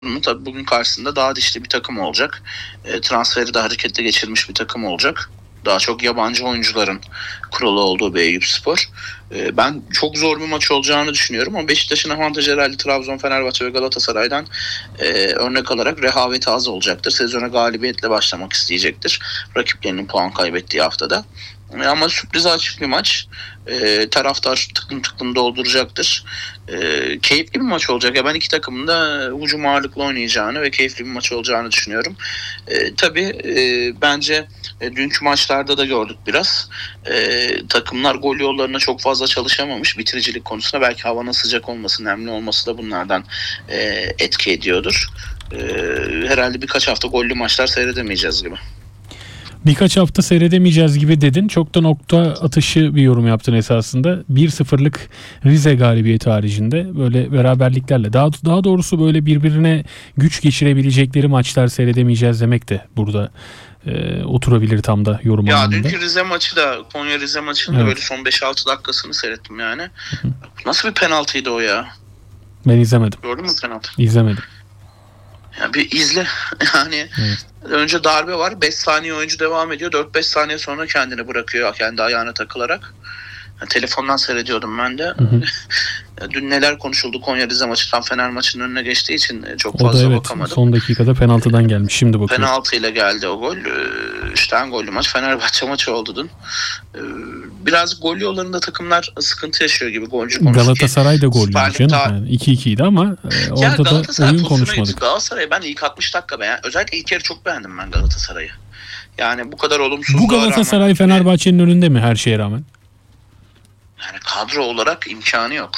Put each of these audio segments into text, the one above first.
Tabii bugün karşısında daha dişli bir takım olacak. Transferi de hareketli geçirmiş bir takım olacak. Daha çok yabancı oyuncuların kurulu olduğu bir Eyüpspor. Ben çok zor bir maç olacağını düşünüyorum ama Beşiktaş'ın avantajı herhalde Trabzon, Fenerbahçe ve Galatasaray'dan örnek alarak rehaveti az olacaktır. Sezona galibiyetle başlamak isteyecektir. Rakiplerinin puan kaybettiği haftada. Ama sürprize açık bir maç. Taraftar tıklım tıklım dolduracaktır. Keyifli bir maç olacak. Ben iki takımın da hücum ağırlıklı oynayacağını ve keyifli bir maç olacağını düşünüyorum. Tabii bence dünkü maçlarda da gördük biraz. Takımlar gol yollarına çok fazla çalışamamış. Bitiricilik konusunda belki havanın sıcak olması, nemli olması da bunlardan etki ediyordur. Herhalde birkaç hafta gollü maçlar seyredemeyeceğiz gibi. Birkaç hafta seyredemeyeceğiz gibi dedin. Çok da nokta atışı bir yorum yaptın esasında. 1-0'lık Rize galibiyeti haricinde böyle beraberliklerle daha doğrusu böyle birbirine güç geçirebilecekleri maçlar seyredemeyeceğiz demek de burada oturabilir tam da yorum anlamında. Ya dünkü Rize maçı da Konya Rize maçının da böyle son 5-6 dakikasını seyrettim yani. Nasıl bir penaltıydı o ya? Ben izlemedim. Gördün mü penaltı? İzlemedim. Ya bir izle. Yani evet. Önce darbe var. 5 saniye oyuncu devam ediyor. 4-5 saniye sonra kendini bırakıyor. Kendi ayağına takılarak. Yani telefondan seyrediyordum ben de. Dün neler konuşuldu Konya Rize maçından Fener maçının önüne geçtiği için çok fazla bakamadım. Son dakikada penaltıdan gelmiş. Şimdi bakıyorum. Penaltıyla geldi o gol. İşte en gollü maç Fenerbahçe maçı oldu dün. Biraz gol yollarında takımlar sıkıntı yaşıyor gibi golcü konusunda. Galatasaray da gollü canım. Yani 2-2'ydi ama orada da oyun konuşmadık. Galatasaray ben ilk 60 dakika özellikle ilk yarı çok beğendim ben Galatasaray'ı. Yani bu kadar olumsuz. Bu Galatasaray Fenerbahçe'nin önünde mi her şeye rağmen? Yani kadro olarak imkanı yok.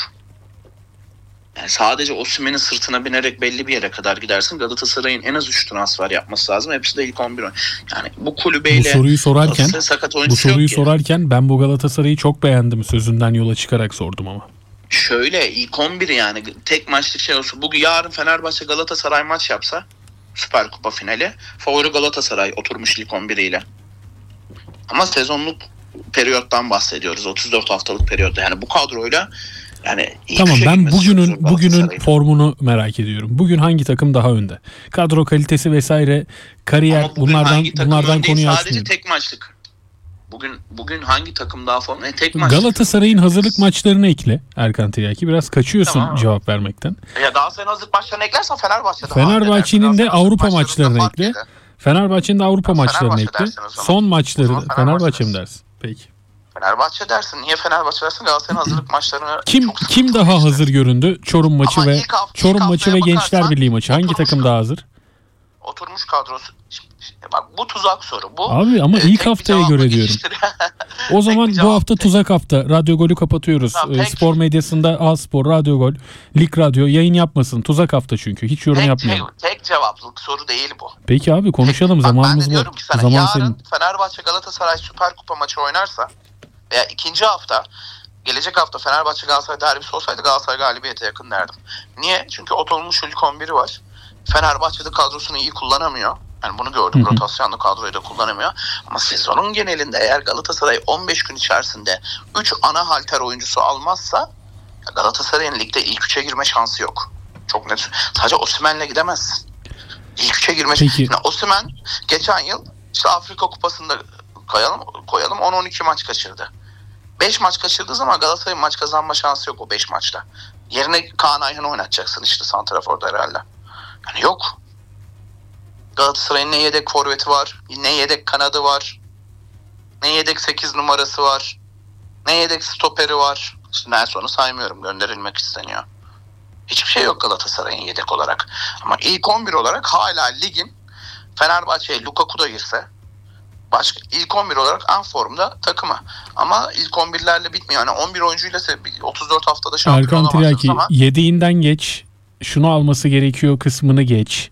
Yani sadece Osimhen'in sırtına binerek belli bir yere kadar gidersin. Galatasaray'ın en az 3 transfer yapması lazım. Hepsi de ilk 11 oyun. Yani bu kulübeyle bu soruyu sorarken ben bu Galatasaray'ı çok beğendim sözünden yola çıkarak sordum ama. Şöyle ilk 11 yani tek maçlık şey olsun. Bugün yarın Fenerbahçe Galatasaray maç yapsa Süper Kupa finali favori Galatasaray oturmuş ilk 11'iyle. Ama sezonluk periyottan bahsediyoruz. 34 haftalık periyotta. Yani bu kadroyla yani tamam ben bugünün formunu merak ediyorum. Bugün hangi takım daha önde? Kadro kalitesi vesaire, kariyer bunlardan konuyu açmıyorum. Sadece tek maçlık. Bugün hangi takım daha formda? Tek maçlık. Galatasaray'ın hazırlık maçlarını ekle Erkan Tiryaki. Biraz kaçıyorsun tamam. Cevap vermekten. Ya Galatasaray'ın hazırlık maçlarını eklersen Fenerbahçe'nin de Avrupa maçlarını ekle. Fenerbahçe'nin de Avrupa maçlarını ekle. Son maçları Fenerbahçe mi dersin? Peki. Fenerbahçe dersin. Niye Fenerbahçe dersin? Galatasaray'ın hazırlık maçlarını kim daha hazır göründü? Çorum maçı ve Gençler Birliği maçı. Hangi takım daha hazır? Oturmuş kadrosu. Bak bu tuzak soru. Bu abi ama ilk haftaya göre diyorum. O zaman bu hafta tuzak hafta. Radyo Gol'ü kapatıyoruz. Tamam, spor medyasında A-Spor, Radyo Gol, Lig Radyo yayın yapmasın. Tuzak hafta çünkü. Hiç yorum yapmayalım. Tek cevaplık soru değil bu. Peki abi konuşalım. Zamanımız var. Zaman yarın senin. Fenerbahçe Galatasaray Süper Kupa maçı oynarsa veya ikinci hafta gelecek hafta Fenerbahçe Galatasaray derbisi olsaydı Galatasaray galibiyete yakın derdim. Niye? Çünkü Otolmuş ilk 11'i var. Fenerbahçe'de kadrosunu iyi kullanamıyor. Yani bunu gördüm. Rotasyonlu kadroyu da kullanamıyor. Ama sezonun genelinde eğer Galatasaray 15 gün içerisinde 3 ana halter oyuncusu almazsa Galatasaray'ın ligde ilk 3'e girme şansı yok. Çok net. Sadece Osimhen'le gidemezsin. İlk 3'e girme şansı. Yani Osimhen geçen yıl işte Afrika Kupası'nda koyalım 10-12 maç kaçırdı. 5 maç kaçırdığı zaman Galatasaray'ın maç kazanma şansı yok o 5 maçta. Yerine Kaan Ayhan'ı oynatacaksın işte santraforda herhalde. Yani yok. Galatasaray'ın ne yedek forveti var, ne yedek kanadı var, ne yedek 8 numarası var, ne yedek stoperi var. Nelson'u saymıyorum, gönderilmek isteniyor. Hiçbir şey yok Galatasaray'ın yedek olarak. Ama ilk 11 olarak hala ligin Fenerbahçe'ye Lukaku da girse ilk 11 olarak en formda takımı. Ama ilk 11'lerle bitmiyor. Yani 11 oyuncuyla 34 haftada şampiyon olamazsınız ama. Yedeğinden geç, şunu alması gerekiyor kısmını geç.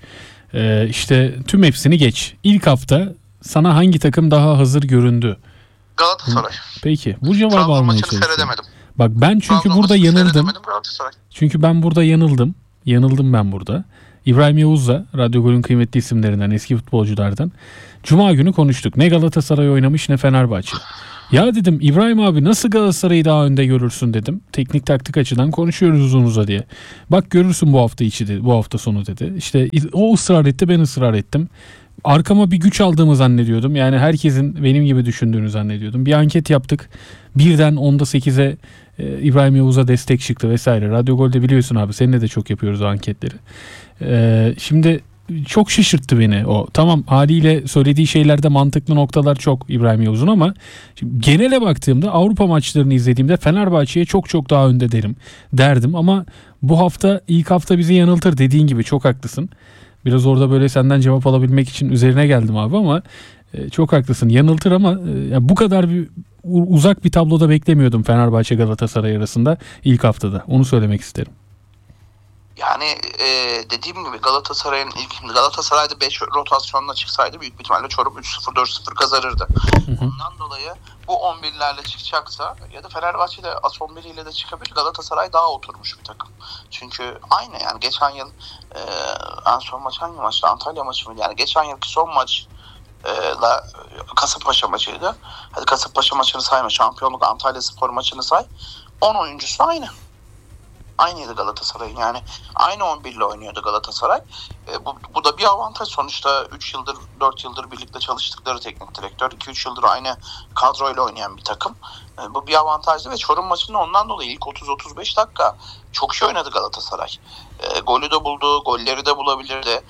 İşte tüm hepsini geç. İlk hafta sana hangi takım daha hazır göründü? Galatasaray. Peki bu cevabı almaya çalışıyorum. Bak ben çünkü Trabzon burada yanıldım. Çünkü ben burada yanıldım. Yanıldım ben burada. İbrahim Yavuz'la Radyo Gol'ün kıymetli isimlerinden, eski futbolculardan. Cuma günü konuştuk. Ne Galatasaray oynamış ne Fenerbahçe. Ya dedim İbrahim abi nasıl Galatasaray'ı daha önde görürsün dedim. Teknik taktik açıdan konuşuyoruz uzun uza diye. Bak görürsün bu hafta içi dedi, bu hafta sonu dedi. İşte o ısrar etti, ben ısrar ettim. Arkama bir güç aldığımı zannediyordum. Yani herkesin benim gibi düşündüğünü zannediyordum. Bir anket yaptık. Birden 10'da 8'e İbrahim Yavuz'a destek çıktı vesaire. Radyo Gol'de biliyorsun abi, seninle de çok yapıyoruz o anketleri. Şimdi çok şaşırttı beni o. Tamam, haliyle söylediği şeylerde mantıklı noktalar çok İbrahim Yavuz'un ama genele baktığımda, Avrupa maçlarını izlediğimde Fenerbahçe'ye çok çok daha önde derdim ama bu hafta, ilk hafta bizi yanıltır, dediğin gibi çok haklısın. Biraz orada böyle senden cevap alabilmek için üzerine geldim abi ama çok haklısın, yanıltır ama bu kadar bir uzak bir tabloda beklemiyordum Fenerbahçe Galatasaray arasında ilk haftada. Onu söylemek isterim. Yani dediğim gibi Galatasaray'da 5 rotasyonla çıksaydı büyük bir ihtimalle Çorum 3-0 4-0 kazanırdı. Ondan dolayı bu 11'lerle çıkacaksa ya da Fenerbahçe'de as 11 ile de çıkabilir. Galatasaray daha oturmuş bir takım. Çünkü aynı yani geçen yıl en son maç hangi maçtı? Antalya maçı mıydı? Yani geçen yılki son maç Kasımpaşa maçıydı. Hadi Kasımpaşa maçını sayma. Şampiyonluk Antalyaspor maçını say. 10 oyuncusu aynı. Aynıydı Galatasaray'ın, yani aynı 11 ile oynuyordu Galatasaray. Bu da bir avantaj. Sonuçta 3 yıldır 4 yıldır birlikte çalıştıkları teknik direktör, 2-3 yıldır aynı kadroyla oynayan bir takım. Bu bir avantajdı ve Çorum maçında ondan dolayı ilk 30-35 dakika çok iyi oynadı Galatasaray. Golü de buldu, golleri de bulabilirdi.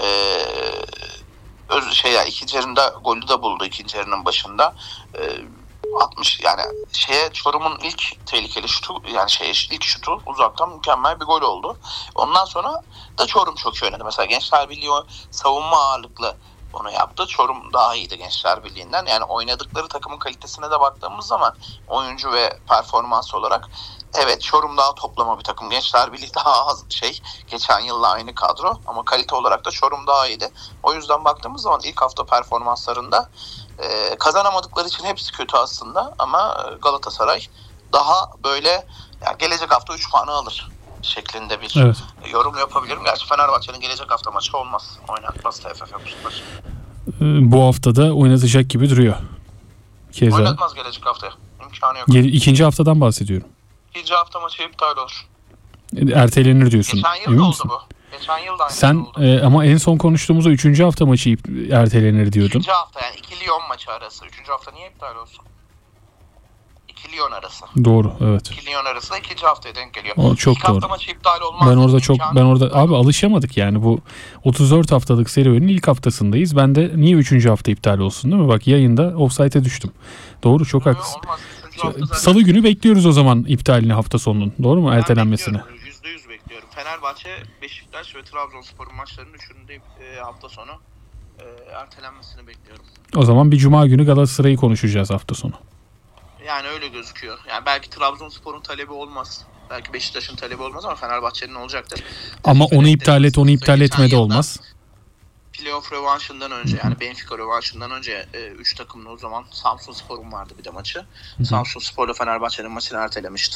İkinci yarında golü de buldu, ikinci yarının başında. 60 yani Çorum'un ilk tehlikeli şutu, yani ilk şutu uzaktan mükemmel bir gol oldu. Ondan sonra da Çorum çok iyi oynadı. Mesela Gençler Birliği savunma ağırlıklı onu yaptı. Çorum daha iyiydi Gençler Birliği'nden. Yani oynadıkları takımın kalitesine de baktığımız zaman oyuncu ve performans olarak evet Çorum daha toplama bir takım. Gençler Birliği daha az geçen yılla aynı kadro ama kalite olarak da Çorum daha iyiydi. O yüzden baktığımız zaman ilk hafta performanslarında kazanamadıkları için hepsi kötü aslında ama Galatasaray daha böyle yani gelecek hafta 3 puanı alır şeklinde bir yorum yapabilirim. Gerçi Fenerbahçe'nin gelecek hafta maçı olmaz. Oynatmaz TFF yapmışlar. Bu haftada oynatacak gibi duruyor. Keza. Oynatmaz gelecek haftaya. İmkanı yok. İkinci haftadan bahsediyorum. İkinci hafta maçı iptal olur. Ertelenir diyorsun. Geçen yıl da oldu bu. Geçen yıl da aynı sen oldu. Ama en son konuştuğumuzda 3. hafta maçı ertelenir diyordun. 3. hafta yani 2 Lyon maçı arası. 3. hafta niye iptal olsun? 2 Lyon arası. Doğru, evet. 2 Lyon arası da 2. haftaya denk geliyor. O çok İlk doğru. hafta maçı iptal olmaz. Ben orada abi alışamadık yani, bu 34 haftalık serüvenin ilk haftasındayız. Ben de niye 3. hafta iptal olsun değil mi? Bak yayında offside'e düştüm. Doğru, çok haklısın. Olmaz. Salı günü bekliyoruz o zaman iptalini, hafta sonunun. Doğru mu? Ertelenmesini. %100 bekliyorum. Fenerbahçe, Beşiktaş ve Trabzonspor'un maçlarının üçünde hafta sonu ertelenmesini bekliyorum. O zaman bir cuma günü Galatasaray'ı konuşacağız hafta sonu. Yani öyle gözüküyor. Yani belki Trabzonspor'un talebi olmaz. Belki Beşiktaş'ın talebi olmaz ama Fenerbahçe'nin olacaktır. Ama onu iptal etme de olmaz. Playoff rövanşından önce, yani Benfica rövanşından önce 3 takımın o zaman Samsunspor'un vardı bir de maçı. Samsunspor'la Fenerbahçe'nin maçını ertelemişti.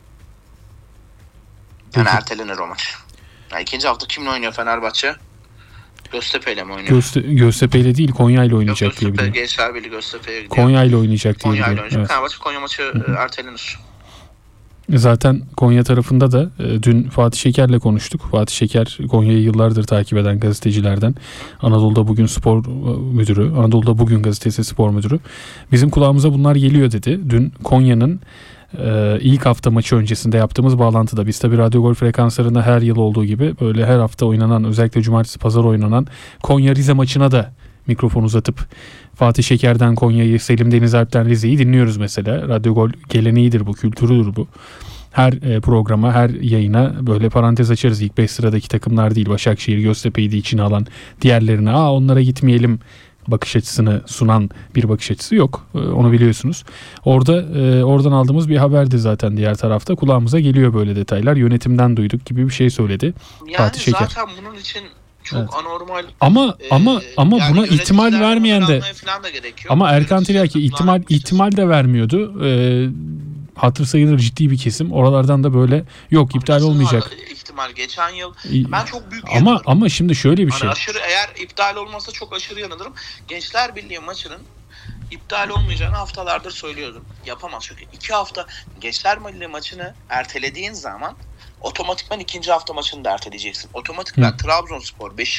Yani ertelenir o maç. Yani ikinci hafta kimle oynuyor Fenerbahçe? Göztepe'yle mi oynuyor? Göztepe'yle değil, Konya'yla oynayacak diye biliyorum. Gençler Birliği Göztepe'ye gidiyor. Konya'yla oynayacak diye biliyorum. Evet. Fenerbahçe Konya maçı ertelenir. Zaten Konya tarafında da dün Fatih Şeker'le konuştuk. Fatih Şeker, Konya'yı yıllardır takip eden gazetecilerden. Anadolu'da Bugün spor müdürü. Anadolu'da Bugün gazetesi spor müdürü. Bizim kulağımıza bunlar geliyor dedi. Dün Konya'nın ilk hafta maçı öncesinde yaptığımız bağlantıda, biz tabii Radyo Gol frekanslarında her yıl olduğu gibi böyle her hafta oynanan, özellikle cumartesi pazar oynanan Konya Rize maçına da mikrofon uzatıp Fatih Şeker'den Konya'yı, Selim Denizalp'ten Rize'yi dinliyoruz mesela. Radyo Gol geleneğidir bu, kültürüdür bu. Her programa, her yayına böyle parantez açarız. İlk 5 sıradaki takımlar değil, Başakşehir, Göztepe'yi de içine alan, diğerlerine onlara gitmeyelim bakış açısını sunan bir bakış açısı yok. Onu biliyorsunuz. Oradan aldığımız bir haberdi zaten diğer tarafta. Kulağımıza geliyor böyle detaylar. Yönetimden duyduk gibi bir şey söyledi yani Fatih Şeker. Zaten bunun için çok anormal. Ama yani buna ihtimal vermeyen de ama Erkan Tiryaki ihtimal de vermiyordu. Hatır sayılır ciddi bir kesim. Oralardan da böyle yok, iptal olmayacak. İhtimal geçen yıl ben çok büyük ama şimdi şöyle bir şey. Aşırı, eğer iptal olmasa çok aşırı yanılırım. Gençler Birliği maçının iptal olmayacağını haftalardır söylüyordum. Yapamaz çünkü 2 hafta Gençler Birliği maçını ertelediğin zaman otomatikman ikinci hafta maçını da erteleyeceksin. Otomatikman Trabzonspor,